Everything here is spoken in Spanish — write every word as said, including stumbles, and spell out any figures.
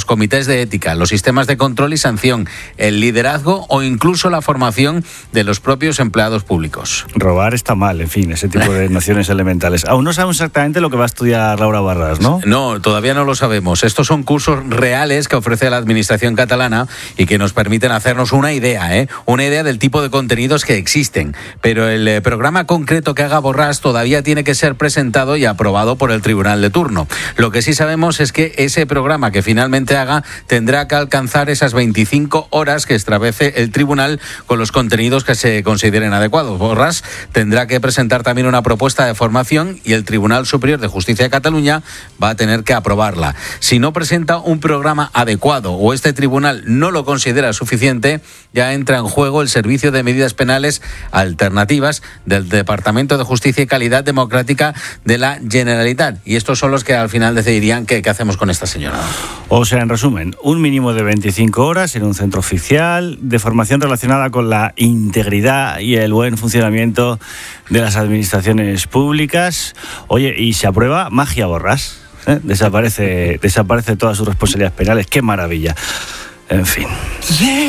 los comités de ética, los sistemas de control y sanción, el liderazgo o incluso la formación de los propios empleados públicos. Robar está mal, en fin, ese tipo de nociones elementales. Aún no sabemos exactamente lo que va a estudiar Laura Borràs, ¿no? No, todavía no lo sabemos. Estos son cursos reales que ofrece la administración catalana y que nos permiten hacernos una idea, ¿eh? Una idea del tipo de contenidos que existen. Pero el eh, programa concreto que haga Borràs todavía tiene que ser presentado y aprobado por el tribunal de turno. Lo que sí sabemos es que ese programa que finalmente haga tendrá que alcanzar esas veinticinco horas que establece el tribunal con los contenidos que se consideren adecuados. Borràs tendrá que presentar también una propuesta de formación y el Tribunal Superior de Justicia de Cataluña va a tener que aprobarla. Si no presenta un programa adecuado o este tribunal no lo considera suficiente, ya entra en juego el Servicio de Medidas Penales Alternativas del Departamento de Justicia y Calidad Democrática de la Generalitat. Y estos son los que al final decidirían qué, qué hacemos con esta señora. O sea, en resumen, un mínimo de veinticinco horas en un centro oficial de formación relacionada con la integridad y el buen funcionamiento de las administraciones públicas. Oye, y se aprueba magia Borràs. ¿Eh? Desaparece, desaparece todas sus responsabilidades penales. ¡Qué maravilla! En fin.